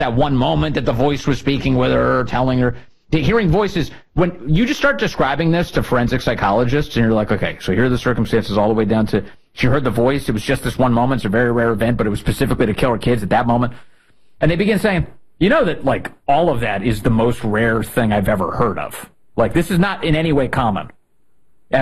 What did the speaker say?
that one moment that the voice was speaking with her, telling her. Hearing voices, when you just start describing this to forensic psychologists, and you're like, okay, so here are the circumstances all the way down to she heard the voice. It was just this one moment. It's a very rare event, but it was specifically to kill her kids at that moment. And they begin saying, you know that, like, all of that is the most rare thing I've ever heard of. Like, this is not in any way common.